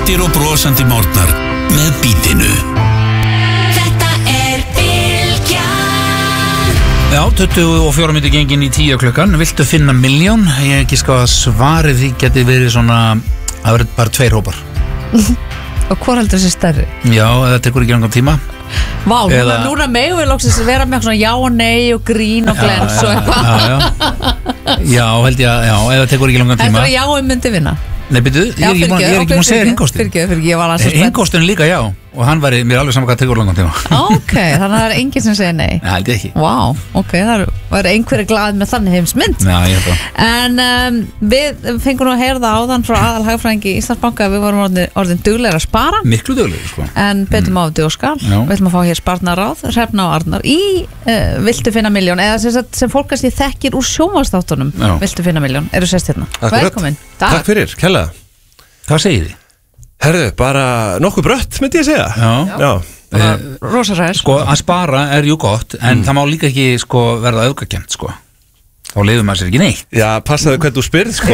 Léttir og brosandi morgnar með Bítinu. Þetta Bylgjan. Já, 24 mínútur gengin í 10 klukkan. Viltu finna milljón? Ég ekki sko að svarið því geti verið svona, það verið bara 2 hópar. Og hvor heldur þessi stærri? Já, það tekur ekki langan tíma. Vá, núna megum við loksins að vera með svona já og nei og grín og glens og eitthvað. Já, held ég að, já, eða tekur ekki langan tíma. Þetta er já og myndi vinna. Nei, byrju, ég er ekki múin að segja hringkostin. Fyrir ég var alveg spennt. Hringkostin líka já, og hann væri mér alveg saman hvað tekur langan tíma. Ok, þannig að það er enginn sem segir nei. Nei, held ég ekki. Vá, ok, það var einhverju glað með þannig heimsmynd. Já, ég held það. En við fengum nú að heyra það áðan frá aðalhagfræðingi í Íslandsbanka að við vorum orðin duglegir að spara. Miklu duglegir, sko. En betum á og skal. Við ætlum að fá hér sparnaráð, Hrefna og Arnar í Viltu finna milljón, eða sem fólk kannski þekkir úr sjónvarpsþáttunum. Viltu finna milljón, eru sest hérna. Velkomin. Takk fyrir, kærlega. Hvað segir þið? Herðu, bara nokkuð brött, myndi ég segja. Já. Rosa ræðir. Sko, að spara er jú gott, en það má líka ekki sko verða auðgakent, sko. Þá lifir maður sér ekki neitt. Já, passaðu hvernig þú spyrð, sko.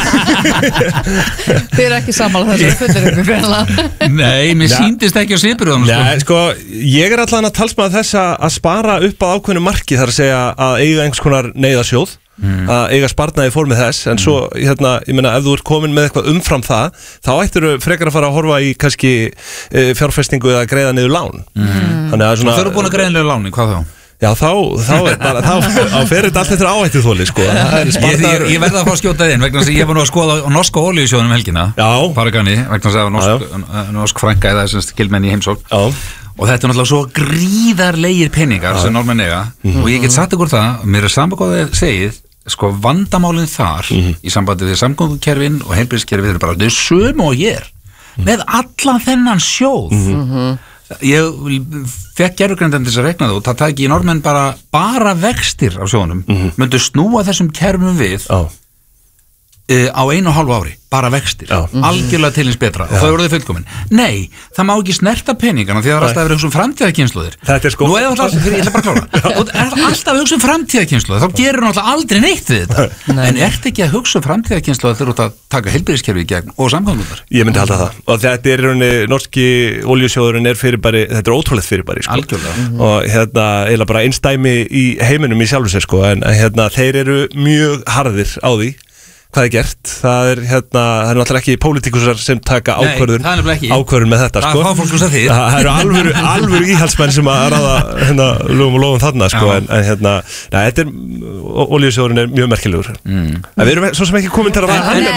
Þið eru ekki sammála þessu fyrir ykkur greinlega. Nei, mér síndist ekki á svipurðunum, sko. Nei, sko, ég er allan að talsmaða þess að spara upp á ákveðnu marki, þar að segja að eiga einhvers konar neyðarsjóð. Að eiga sparnaði formið þess, en svo hérna, ég meina, ef þú ert komin með eitthvað umfram það, þá ættirðu frekar að fara að horfa í kannski fjárfestingu eða greiða niður lán. Þannig að svona Þau eru búin að greiða niður láni, hvað þá? Já, þá er bara, þá fer þetta allt eftir áhættu þóli, sko. Ég verða að fá að skjóta þinn, vegna þess að ég var nú að skoða á norska olíusjóðunum helgina. Já. Paragani, vegna þess að norsk frænka eða sem gildmenn í heimsókn. Já. Og þetta er náttúrulega svo gríðarlegir peningar sem normenn eiga. Og ég get sagt ykkur það, mér er sambandið segið, sko vandamálinn þar í sambandi við samgöngukerfin og heilbrigðiskerfið eru bara þau sömu og ég er með allan þennan sjóð. Ég fekk gerfugrindandi þess að rekna það og það tæki í normenn bara vextir af sjóðunum myndu snúa þessum kerfum við á 1,5 ári, bara vextir algjörlega til hins betra og það voruð fullkomin. Nei, það má ekki snerta peningana því það er alltaf að vera hugsa framtíðarkynslóðir. Þetta er sko Nú eða alltaf, ég ætla bara að klára og alltaf að hugsa framtíðarkynslóðir, þá gerur náttúrulega aldrei neitt við þetta. En ert ekki að hugsa framtíðarkynslóðir þegar þú ert að taka heilbrigðiskerfið í gegn og samgöngunar? Ég myndi halda það. Og þetta er norski olíusjóðurinn er fyrirbæri, þetta er ótrúlegt fyrirbæri, sko. Algjörlega. Og eiginlega bara einstæmi í heiminum í sjálfu sér, sko, en þeir eru mjög harðir á því hvað er gert. Það er náttúrulega ekki pólitíkusar sem taka ákvörðun með þetta, sko. Það eru alvöru íhaldsmenn sem að ráða lögum og lofum þarna, sko. En þetta er olíusjóðurinn er mjög merkilegur. Við erum svo sem ekki komin til að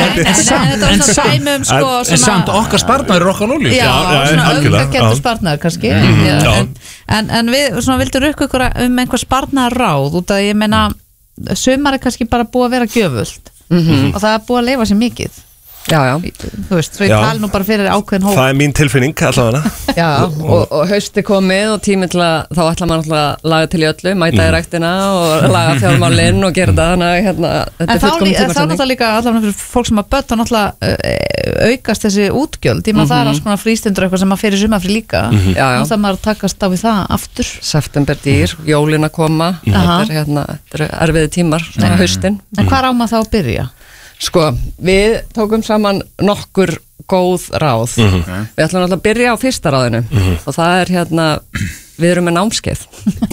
En samt okkar sparnaður er okkar olíu. Já, svona auðvitað sparnaður kannski. En við vildum rukka ykkur einhver sparnaður ráð út að ég meina sumar er kannski bara búið að vera gjöfult og það er búið að leifa sér mikið. Já. Þú veist, svo ég tala nú bara fyrir ákveðin hóp. Það er mín tilfinning, allavega. Já, og hausti komið og tími til að þá ætla maður alltaf að laga til í öllu, mæta í ræktina og laga fjármálinn og gera það, þannig að þetta er fullkomin tíma. En þá náttúrulega líka allavega fyrir fólk sem að börn þá náttúrulega aukast þessi útgjöld, því maður það er alls konar frístundur eitthvað sem maður fyrir sumafrí líka. Já. Nú það maður takast á við það aftur. September dýr, jólin að koma, þetta er erfiði tímar, haustin. En hvar á maður þá að byrja? Sko, við tókum saman nokkur góð ráð. Við ætlum alltaf að byrja á fyrsta ráðinu og það er við erum með námskeið.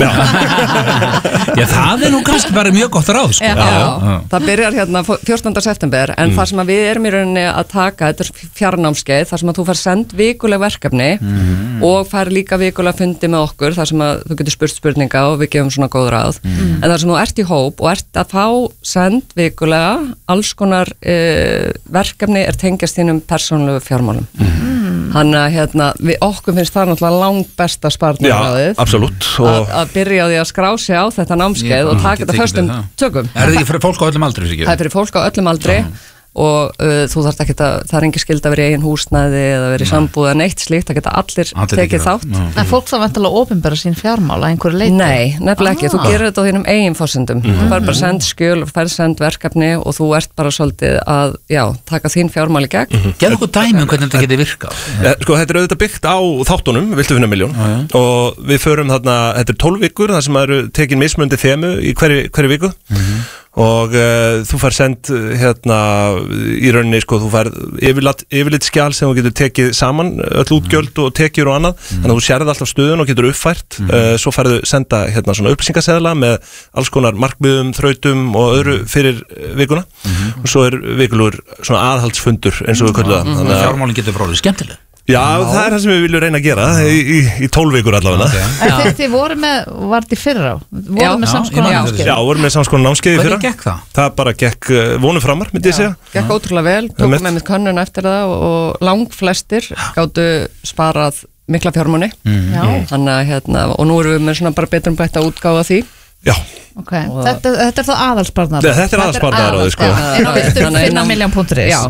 Já, það er nú kannski bara mjög gott ráð, sko. Já. Það byrjar 14. september en þar sem við erum í rauninni að taka, þetta er fjarnámskeið, þar sem að þú fær send vikuleg verkefni og fær líka vikulega fundi með okkur, þar sem að þú getur spurt spurninga og við gefum svona góð ráð. En þar sem þú ert í hóp og ert að fá send vikulega, alls konar verkefni er tengjast þínum persónulegu fjármálum. Þannig að við okkur finnst það náttúrulega langt besta sparnaráðið. Absolutt. Að byrja á því að skrá sig á þetta námskeið og taka þetta föstum tökum. Er það ekki fyrir fólk á öllum aldri? Það er fyrir fólk á öllum aldri og þú þarft ekki það er engin skylda að vera í eigin húsnæði eða vera í sambúð eða neitt slíkt, það geta allir tekið þátt. En fólk þá vantilega opinbera sín fjármál að einhverju leyti? Nei, nefnilega ekki, þú gerir þetta á þínum eigin forsendum. Þú fær bara send skjöl og fær send verkefni og þú ert bara svolítið að taka þín fjármál í gegn. Gefðu okkur dæmi hvernig þetta geti virkað. Sko, þetta er auðvitað byggt á þáttunum Viltu finna milljón og við förum þarna, þetta er 12 vikur þar sem eru tekin mismunandi þemu í hverri viku og þú fær send hérna í rauninni sko, þú fær yfirleitt skjal sem þú getur tekið saman öll útgjöld og tekjur og annað þannig að þú sérði alltaf stöðun og getur uppfært svo færðu senda hérna svona upplýsingaseðla með alls konar markmiðum, þrautum og öðru fyrir vikuna og svo vikulegur svona aðhaldsfundur eins og við köllum það Fjármálin getur bróðið skemmtileg Já, það það sem við viljum reyna að gera í 12 vikur allavega. Þið voru með, var þetta í fyrra? Voru með samskonar námskeið? Já, voru með samskonar námskeið í fyrra. Hvernig gekk það? Það bara gekk vonum framar, myndi ég segja. Gekk ótrúlega vel, tókum með mitt könnun eftir það og langflestir gáttu sparað mikla fjármuni. Þannig að hérna, og nú erum við með svona bara betur bætt að útgáfa því. Já. Okay. Þetta er þá aðalspartnaður. Þetta er aðalsparnaður sko. Finna.million.is. Já,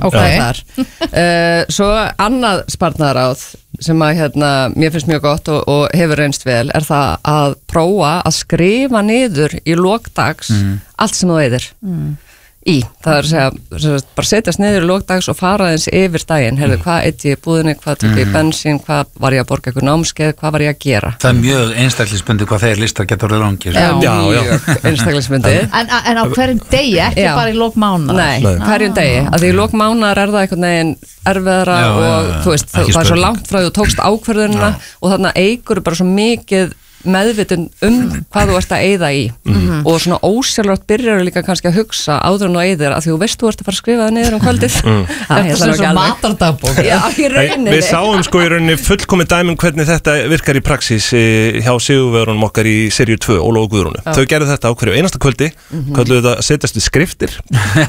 þar. Svo annað sparnaðaráð sem að hérna mér finnst mjög gott og hefur reynst vel er það að prófa að skrifa niður í lokdags allt sem þú eyðir. Það er að segja, bara setjast niður í lokdags og fara eins yfir daginn, heyrðu, hvað eyddi ég í búðinni, hvað tók ég í bensín, hvað var ég að borga eitthvað námskeið, hvað var ég að gera. Það er mjög einstaklisbundið hvað þeir listar getur orðið langir. Já, mjög einstaklisbundið. En á hverjum degi, ekki bara í lok mánaðar? Nei, hverjum degi, að því í lok mánaðar er það einhvern veginn erfiðara og þú veist, það er svo langt frá því þú tókst ákvörðunina og þarna eigur bara svo mikið meðvitun hvað þú ert að eyða í og svona ósjálfrátt byrjar líka kannski að hugsa áður en þú eyðir að því þú veist þú ert að fara að skrifa það niður kvöldið Þetta er svona matardagbók Við sáum sko í rauninni fullkomið dæmum hvernig þetta virkar í praxís hjá sigurvegarunum okkar í seríu 2 Ólaf og Guðrúnu. Þau gerðu þetta á hverju einasta kvöldi kölluðu þetta setjast við skriftir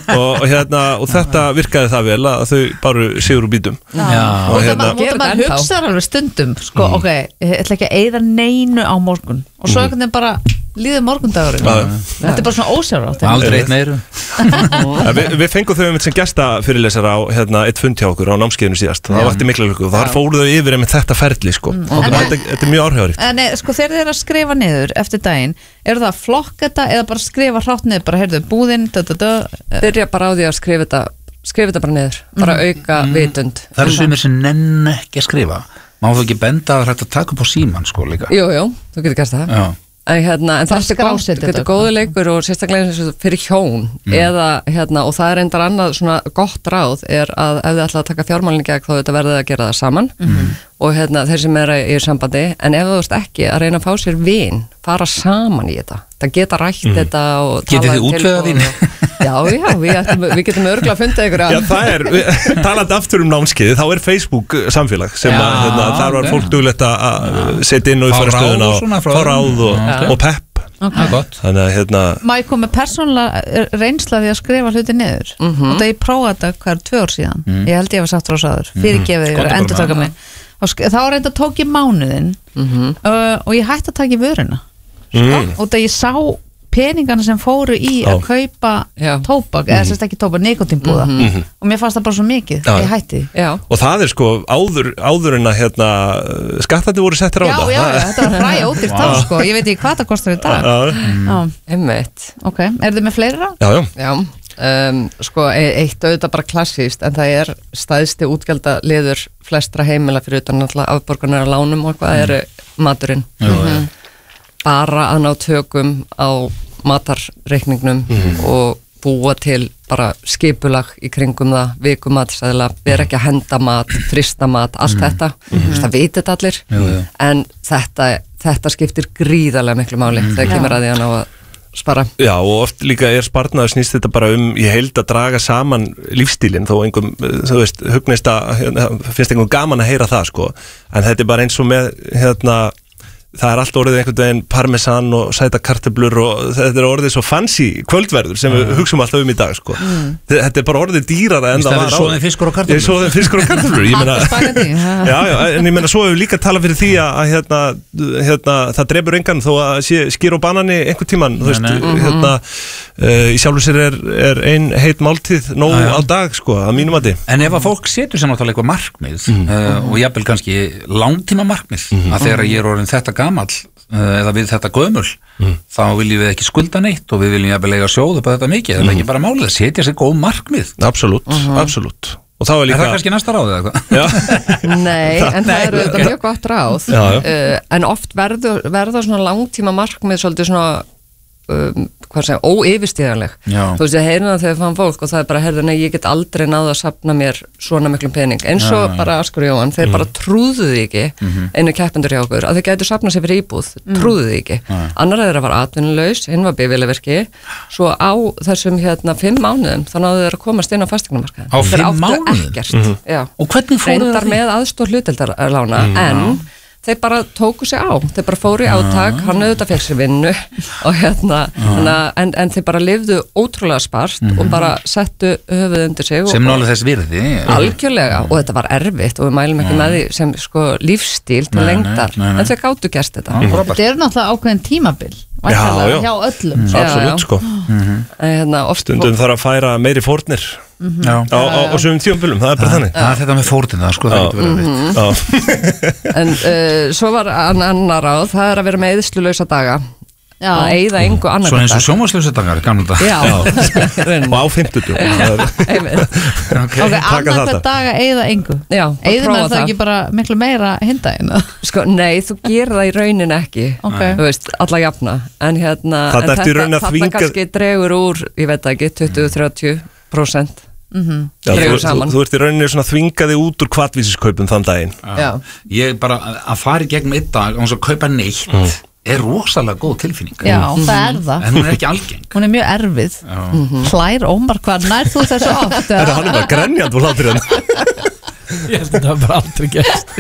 og þetta virkaði það vel að þau baru sigur úr bítum og maður hugsaður alveg stundum sko, ok, ég ætla ekki að eyða neinu á morgun og svo einhvern veginn bara líður morgundagurinn þetta er bara svona ósjálfrátt aldrei eitt meiru Við fengum þau sem gestafyrirlesara á eitt fund hjá okkur á námskeiðinu síðast það vakti mikla lukku og þar fóru þau yfir með þetta ferli sko. Þetta er mjög áhrifaríkt En sko þegar þið eru að skrifa niður eftir daginn eru það að flokka þetta eða bara skrifa hrátt niður bara heyrðu búðinn byrja bara á því að skrifa þetta bara niður bara auka vitund Það eru sumir sem nenn ekki að skrifa Má þú ekki benda að þetta taka upp á síman sko líka Jú, þú getur gert það En þetta er góðu leikur og sérstaklega fyrir hjón eða og það er reyndar annað svona gott ráð er að ef þið ætla að taka fjármálin í gegn þá þetta verðið að gera það saman og þeir sem er í sambandi en ef þú veist ekki að reyna að fá sér vin fara saman í þetta það geta rætt þetta og Getið þið útvegað þín? Já, við getum örgulega að funda ykkur Já, það er, talandi aftur námskeiði þá er Facebook samfélag sem að þar var fólk duglegt að setja inn og fara stöðuna og fá ráð og pepp Þannig að Má ég koma persónulega reynsla því að skrifa hluti niður og það ég prófaði þetta hver 2 ár síðan ég held ég var sagt frá sáður fyrirgefið ég var endur taka mig og þá reynda tók ég mánuðinn og ég hætti að taka í vöruna og það ég sá peningana sem fóru í að kaupa tóbak, eða sérst ekki tóbak, nikotínbúða og mér fannst það bara svo mikið ég hætti og það er sko áður en að skattandi voru settir á þetta þetta var fræja ódýrt þá sko ég veit ekki hvað það kostar í dag Ok, er þið með fleira? Já sko eitt auðvitað bara klassíst en það er stæðsti útgjaldaliður flestra heimila fyrir utan alltaf afborgunar að lánum og hvað er maturinn bara að ná tökum á matarreikningnum og búa til bara skipulag í kringum það, vikumatstæðila vera ekki að henda mat, frista mat allt þetta, það veit þetta allir en þetta skiptir gríðarlega miklu máli þegar kemur að því að ná að spara. Já og oft líka snýst þetta bara ég held að draga saman lífstílinn þó einhverjum, þú veist, hugnist finnst einhverjum gaman að heyra það sko en þetta er bara eins og með það er allt orðið einhvern veginn parmesan og sæta kartöflur og þetta er orðið svo fancy kvöldverður sem við hugsum alltaf í dag sko. Þetta er bara orðið dýrara en það var á Svoðin fiskur og kartöflur Svoðin fiskur og kartöflur en ég meina svo hefur við líka talað fyrir því að það drepur engan þó að sé skýr og banani einhvern tíman þú veist, í sjálfu sér er ein heit máltíð nóg á dag sko, að mínum mati En ef að fólk setur sér náttúrulega eitthvað markmið og jafnvel kannski langtíma markmið að þegar ég er orðin þetta gamall eða við þetta gömul þá viljum við ekki skulda neitt og við viljum jafnvel eiga sjóð upp á þetta mikið það er ekki bara málið að setja sér góð markmið Absolutt og þá er það kannski næsta ráð eða eitthvað? Nei, en það eru þetta mjög gott ráð en oft verða svona langtíma markmið svolítið svona óyfirstíganleg. Þú veist, ég heyrði það þegar fann fólk og það bara, heyrðu, nei, ég get aldrei náð að safna mér svona miklum pening, eins og bara Askur og Jóhann, þeir bara trúðu því ekki einu keppendur hjá okkur, að þeir gætu safna sér fyrir íbúð, trúðu því ekki. Annar þeirra var atvinnulaus, hinn var bifvélavirki, svo á þessum 5 mánuðum, þá náðu þeir að komast inn á fasteignamarkaðinn. Á 5 mánuðum? Og hvernig fóru það með aðstoð hlutdeildarlána, en þeir bara tóku sig á, þeir bara fóru í átak, hann auðvitað fekk sér vinnu og en þeir bara lifðu ótrúlega spart og bara settu höfuð undir sig. Sem nálega þess virði. Algjörlega, og þetta var erfitt og við mælum ekki með því sem lífstíl til lengdar, en þeir gátu gert þetta. Þetta er náttúrulega ákveðin tímabil. Hjá öllum. Absolutt, sko. Stundum þarf að færa meiri fórnir á sumum tímabilum, það er bara þannig. Þetta með fórnina, sko, það getur verið erfitt. En svo var annar ráð, það er að vera með eyðslulausa daga. Að eyða engu annar svona eins og sjónvarslausa dagar, gamla dag og á 50 annar hver dag að eyða engu eyðir maður það ekki bara miklu meira hindaginn? Sko, nei, þú gerir það í raunin ekki þú veist, alla jafna en þetta kannski dregur úr, ég veit ekki, 20-30%. Þú ert í rauninni svona þvingaði út úr hvatvísiskaupum þann daginn. Ég bara að fara í gegnum einn dag og kaupa neitt er rosalega góð tilfinning. Já, það er það. En hún er ekki algeng. Hún er mjög erfið. Hlær Ómar, hvað nær þú þessu oft? Hann er bara grenjandi og hlátur hann. Ég held að það bara aldrei gerst.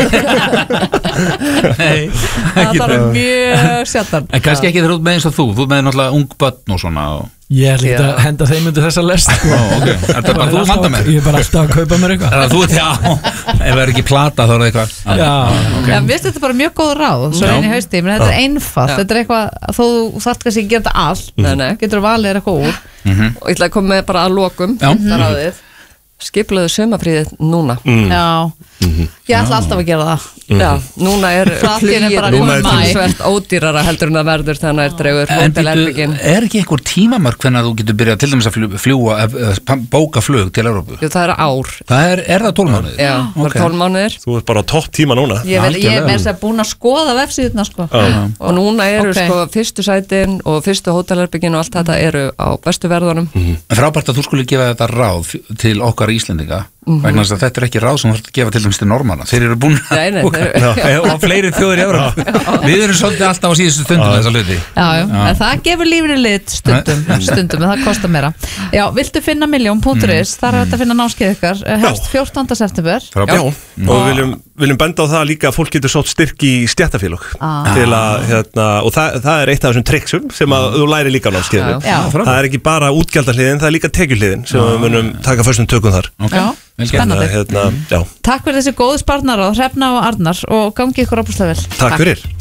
Nei, það er mjög sjaldan. En kannski ekki þegar þú ert með eins og þú ert með náttúrulega ung börn og svona Ég er líka að henda þeim undir þessa lest Þetta er bara þú vanda mér. Ég er bara alltaf að kaupa mér eitthvað. Þú veit, ef það er ekki plata þá er það eitthvað. Já, mér finnst þetta bara mjög góð ráð svo einu hausti, menn þetta er einfalt. Þetta er eitthvað, þó þú þarft kannski ekki að gera þetta allt getur þú valið eitthvað úr. Og ég ætla að koma með bara að lokum ráðið. Skipulaðu sumafríðið núna. Ég ætla alltaf að gera það. Já, núna er flugið ódýrara heldur en það verður þannig að dregur hótelherbyggin. Er ekki einhver tímamörk hvernig þú getur byrjað til dæmis að fljúa bóka flug til Evrópu? Jú, það er ár. Er það 12 mánuðir? Já, það er 12 mánuðir. Þú ert bara á topp tíma núna. Ég er með þess að búin að skoða vefsíðuna sko. Og núna eru sko fyrstu sætin og fyrstu hótelherbyggin og allt þetta eru á bestu verðunum. Frábært að þú skulle gefa þetta ráð til okkar Íslendinga vegna þess að þetta er ekki ráð sem þú þarf að gefa til dæmis til Normanna. Þeir eru búin og fleiri þjóðir í Evrópu. Við erum svolítið alltaf á síðustu stundum þessa hluti. En það gefur lífinu lit stundum en það kostar meira. Já, viltu finna Milljón.is, þar er þetta að finna námskeið ykkar hefst 14. september. Og við viljum benda á það líka að fólk getur sótt styrk í stéttarfélög til að, og það er eitt af þessum triksum sem að þú læri líka á námskeiðinu. Það er ekki bara útgjaldahliðin, það er líka tekjuhliðin sem við munum taka föstum tökum þar. Spennandi. Takk fyrir þessi góðu sparnar og Hrefna og Arnar og gangi ykkur óbúslega vel. Takk fyrir.